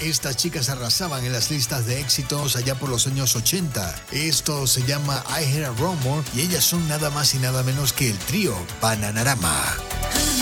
Estas chicas arrasaban en las listas de éxitos allá por los años 80. Esto se llama I Hear a Rumor y ellas son nada más y nada menos que el trío Bananarama.